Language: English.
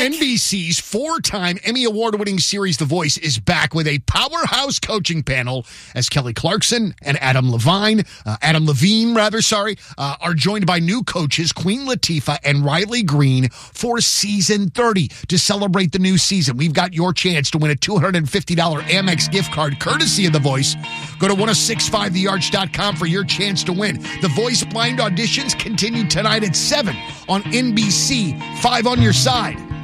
NBC's four-time Emmy Award-winning series The Voice is back with a powerhouse coaching panel as Kelly Clarkson and Adam Levine, are joined by new coaches Queen Latifah and Riley Green for season 30. To celebrate the new season, we've got your chance to win a $250 Amex gift card courtesy of The Voice. Go to 1065thearch.com for your chance to win. The Voice blind auditions continue tonight at 7 on NBC. 5 on your side.